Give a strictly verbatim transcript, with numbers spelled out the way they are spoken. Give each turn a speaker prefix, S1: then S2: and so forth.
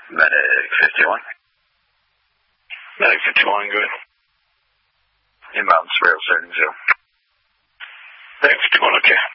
S1: Medic fifty-one.
S2: Medic fifty-one, good.
S1: Inbound rail seven zero.
S2: Medic fifty-one, okay.